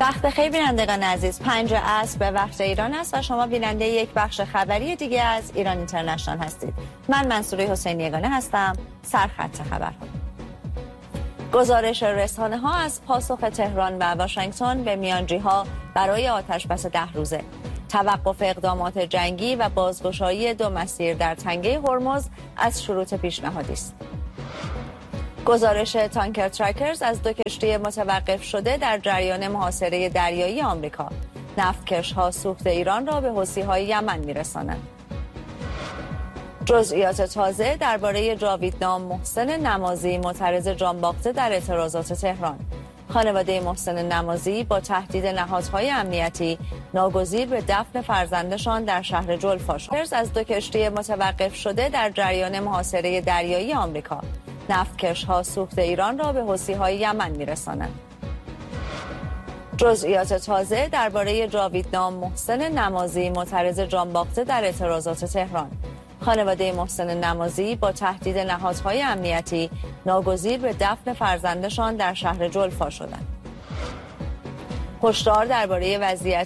وقت بخیر بینندگان عزیز، 5 عصر به وقت ایران است و شما بیننده یک بخش خبری دیگه از ایران اینترنشنال هستید. من منصوره حسینی یگانه هستم. سرخط خبرها. گزارش رسانه‌ها از پاسخ تهران و واشنگتن به میانجی‌ها برای آتش‌بس 10 روزه، توقف اقدامات جنگی و بازگشایی 2 مسیر در تنگه هرمز از شروط پیشنهادی است. گزارش تانکر ترکرز از 2 کشتی متوقف شده در جریان محاصره دریایی آمریکا. نفتکش‌ها سوخت ایران را به حوثی‌های یمن می‌رسانند. جزئیات تازه درباره جاویدنام محسن نمازی معترض جانباخته در اعتراضات تهران. خانواده محسن نمازی با تهدید نهادهای امنیتی ناگزیر به دفن فرزندشان در شهر جلفا شد. از 2 کشتی متوقف شده در جریان محاصره دریایی آمریکا. نفتکش‌ها سوخت ایران را به حوثی‌های یمن می‌رسانند. جزئیات تازه درباره جاویدنام محسن نمازی معترض جانباخته در اعتراضات تهران. خانواده محسن نمازی با تهدید نهادهای امنیتی ناگزیر به دفن فرزندشان در شهر جلفا شدند. هشدار درباره وضعیت